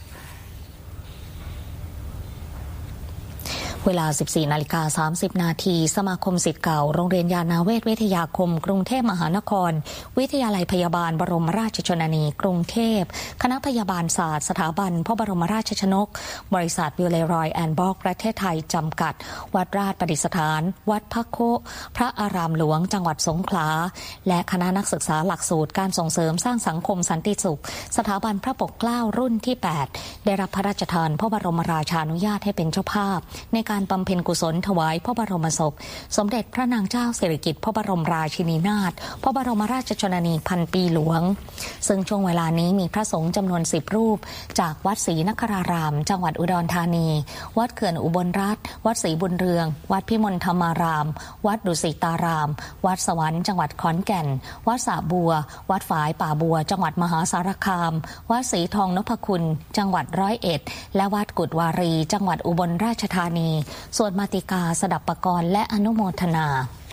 Speaker 1: เวลา 14:30 นาทีสมาคมศิษย์เก่าโรงเรียนยานาเวศวิทยาคมกรุงเทพมหานครวิทยาลัยพยาบาลบรมราชชนนีกรุงเทพคณะพยาบาลศาสตร์สถาบันพระบรมราชชนกบริษัทวิลเลรอยแอนด์บอกประเทศไทยจำกัดวัดราชประดิษฐานวัดพระโคพระอารามหลวงจังหวัดสงขลาและคณะนักศึกษาหลักสูตรการส่งเสริมสร้างสังคมสันติสุขสถาบันพระปกเกล้ารุ่นที่ 8 ได้รับพระราชทานพระบรมราชานุญาตให้เป็นเจ้าภาพในการบำเพ็ญกุศลถวายพระบรมศพสมเด็จพระนางเจ้าสิริกิติ์พระบรมราชินีนาถพระบรมราชชนนีพันปีหลวงซึ่งช่วงเวลานี้มีพระสงฆ์จำนวน10 รูปจากวัดศรีนครารามจังหวัดอุดรธานีวัดเขื่อนอุบลรัตน์วัดศรีบุญเรืองวัดพิมลธรรมารามวัดดุสิตารามวัดสวรรค์จังหวัดขอนแก่นวัดสระบัววัดฝายป่าบัวจังหวัดมหาสารคามวัดศรีทองนพคุณจังหวัด101และวัดกุฎวารีจังหวัดอุบลราชธานีสวดมาติกาสดับปกรณ์และอนุโมทนา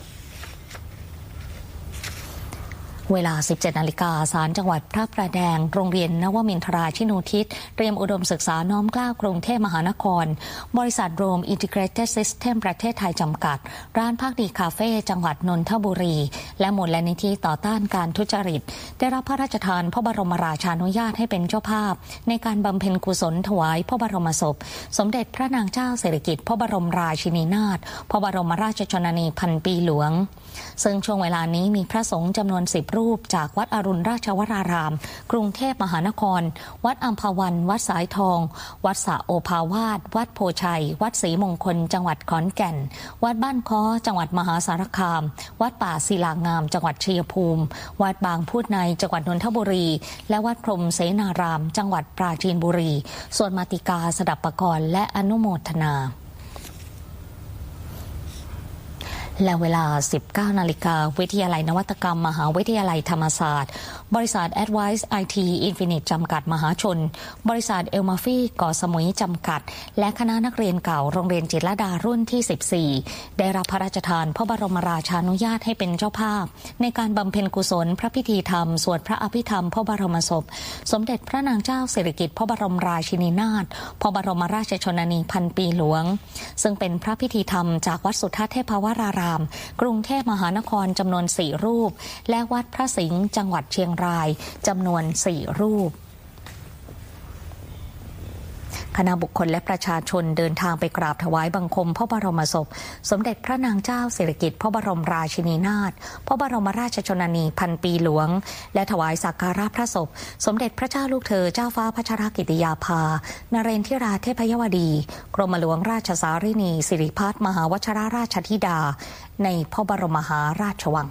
Speaker 1: เวลา 17 นาฬิกาศาลจังหวัดพระประแดงโรงเรียนนวมินทราชินูทิศเตรียมอุดมศึกษาน้อมเกล้ากรุงเทพมหานครบริษัทโรมอินทิเกรเต็ดซิสเต็มประเทศไทยจำกัดร้านพักดีคาเฟ่จังหวัดนนทบุรีและมูลนิธิต่อต้านการทุจริตได้รับพระราชทานพระบรมราชานุญาตให้เป็นเจ้าภาพในการบำเพ็ญกุศลถวายพระบรมศพสมเด็จพระนางเจ้าสิริกิติ์พระบรมราชินีนาถพระบรมราชชนนีพันปีหลวงซึ่งช่วงเวลานี้มีพระสงฆ์จำนวน10 รูปจากวัดอรุณราชวรารามกรุงเทพมหานครวัดอัมพวันวัดสายทองวัดสระโอภาวาสวัดโพชัยวัดศรีมงคลจังหวัดขอนแก่นวัดบ้านค้อจังหวัดมหาสารคามวัดป่าศิลางามจังหวัดชัยภูมิวัดบางพูดในจังหวัดนนทบุรีและวัดพรหมเสนารามจังหวัดปราจีนบุรีสวดมาติกาสดับปกรณ์และอนุโมทนาและเวลา 19 นาฬิกาวิทยาลัยนวัตกรรมมหาวิทยาลัยธรรมศาสตร์บริษัท Advice IT Infinite จำกัดมหาชนบริษัทเอลมาฟี่เกาะสมุยจำกัดและคณะนักเรียนเก่าโรงเรียนจิตรลดารุ่นที่ 14ได้รับพระราชทานพระบรมราชานุญาตให้เป็นเจ้าภาพในการบำเพ็ญกุศลพระพิธีธรรมสวดพระอภิธรรมพระบรมศพสมเด็จพระนางเจ้าสิริกิติ์พระบรมราชินีนาถพระบรมราชชนนีพันปีหลวงซึ่งเป็นพระพิธีธรรมจากวัดสุทัศน์เทพวรารามกรุงเทพมหานครจำนวน4รูปและวัดพระสิงห์จังหวัดเชียงรายจำนวน4รูปคณะบุคคลและประชาชนเดินทางไปกราบถวายบังคมพระบรมศพสมเด็จพระนางเจ้าสิริกิติ์พระบรมราชินีนาถพระบรมราชชนนีพันปีหลวงและถวายสักการะพระศพสมเด็จพระเจ้าลูกเธอเจ้าฟ้าพัชรกิติยาภานเรนทิราเทพยวดีกรมหลวงราชสารินีสิริพัฒน์มหาวชิรราชธิดาในพระบรมมหาราชวัง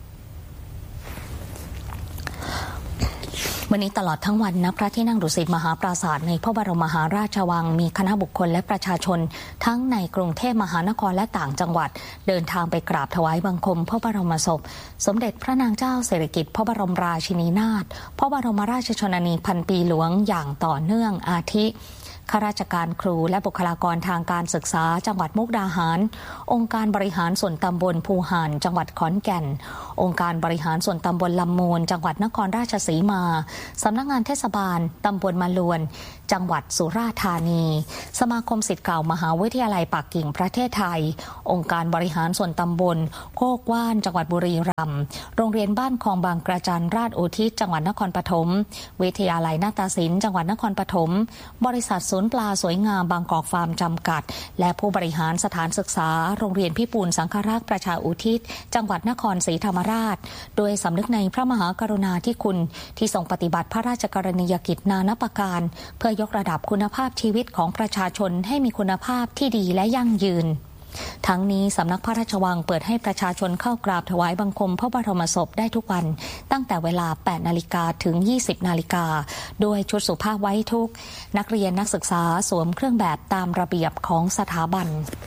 Speaker 1: วันนี้ตลอดทั้งวันณพระที่นั่งดุสิตมหาปราสาทในพระบรมมหาราชวังมีคณะบุคคลและประชาชนทั้งในกรุงเทพมหานครและต่างจังหวัดเดินทางไปกราบถวายบังคมพระบรมศพสมเด็จพระนางเจ้าสิริกิติ์พระบรมราชินีนาถพระบรมราชชนนีพันปีหลวงอย่างต่อเนื่องอาทิข้าราชการครูและบุคลากรทางการศึกษาจังหวัดมุกดาหารองค์การบริหารส่วนตำบลภูหานจังหวัดขอนแก่นองค์การบริหารส่วนตำบลลำมูลจังหวัดนครราชสีมาสำนักงานเทศบาลตำบลมะลวนจังหวัดสุราษฎร์ธานีสมาคมศิษย์เก่ามหาวิทยาลัยปักกิ่งประเทศไทยองค์การบริหารส่วนตำบลโคกว่านจังหวัดบุรีรัมย์โรงเรียนบ้านคลองบางกระจันราชอุทิศจังหวัดนครปฐมวิทยาลัยนาฏศิลป์จังหวัดนครปฐมบริษัทศูนย์ปลาสวยงามบางกอกฟาร์มจำกัดและผู้บริหารสถานศึกษาโรงเรียนพิบูลสังฆราชประชาอุทิศจังหวัดนครศรีธรรมราชโดยสำนึกในพระมหากรุณาธิคุณที่ทรงปฏิบัติพระราชกรณียกิจนานับประการเพื่อยกระดับคุณภาพชีวิตของประชาชนให้มีคุณภาพที่ดีและยั่งยืนทั้งนี้สำนักพระราชวังเปิดให้ประชาชนเข้ากราบถวายบังคมพระบรมศพได้ทุกวันตั้งแต่เวลา 8 นาฬิกาถึง 20 นาฬิกาโดยชุดสุภาพไว้ทุกนักเรียนนักศึกษาสวมเครื่องแบบตามระเบียบของสถาบัน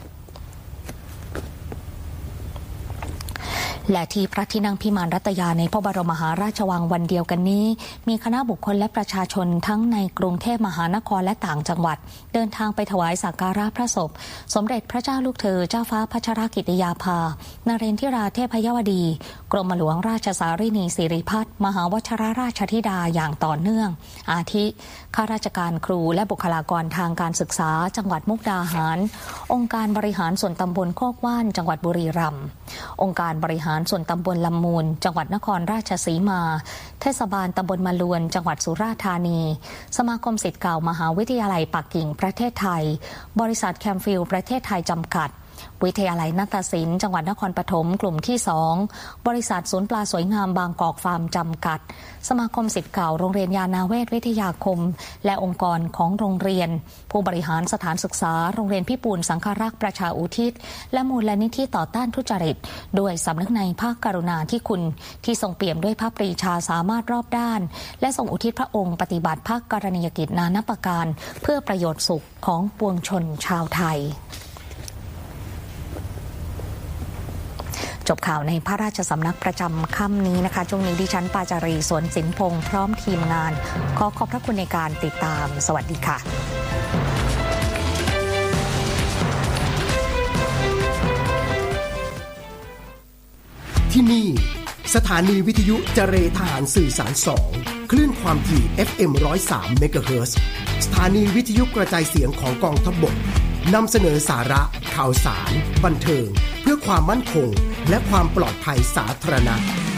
Speaker 1: และที่พระที่นั่งพิมานรัตยาในพระบรมมหาราชวังวันเดียวกันนี้มีคณะบุคคลและประชาชนทั้งในกรุงเทพมหานครและต่างจังหวัดเดินทางไปถวายสักการะพระศพสมเด็จพระเจ้าลูกเธอเจ้าฟ้าพัชรกิติยาภานเรนทิราเทพยวดีกรมหลวงราชสารินีสิริพัฒน์มหาวชิรราชธิดาอย่างต่อเนื่องอาทิข้าราชการครูและบุคลากรทางการศึกษาจังหวัดมุกดาหารองค์การบริหารส่วนตำบลโคกว่านจังหวัดบุรีรัมย์องค์การบริหารส่วนตำบลลำมูลจังหวัดนครราชสีมาเทศบาลตำบลมะลวนจังหวัดสุราษฎร์ธานีสมาคมศิษย์เก่ามหาวิทยาลัยปักกิ่งประเทศไทยบริษัทแคมฟิลประเทศไทยจำกัดวิทยาลัยนาฏศิลป์จังหวัดนครปฐมกลุ่มที่2บริษัทศูนย์ปลาสวยงามบางกอกฟาร์มจำกัดสมาคมศิษย์เก่าโรงเรียนยานาเวศวิทยาคมและองค์กรของโรงเรียนผู้บริหารสถานศึกษาโรงเรียนพิบูลสังฆราชประชาอุทิศและมูลนิธิต่อต้านทุจริตด้วยสำนึกในพระกรุณาธิคุณที่ทรงเปี่ยมด้วยพระปรีชาสามารถรอบด้านและทรงอุทิศพระองค์ปฏิบัติพระกรณียกิจนานับประการเพื่อประโยชน์สุขของปวงชนชาวไทยจบข่าวในพระราชสำนักประจำค่ำนี้นะคะช่วงนี้ดิฉันปาจารีสวนสินพงษ์พร้อมทีมงานขอขอบพระคุณในการติดตามสวัสดีค่ะ
Speaker 3: ที่นี่สถานีวิทยุเจรทหารสื่อสาร2คลื่นความถี่ FM 103 เมกะเฮิรตซ์สถานีวิทยุกระจายเสียงของกองทัพบกนำเสนอสาระข่าวสารบันเทิงเพื่อความมั่นคงและความปลอดภัยสาธารณะ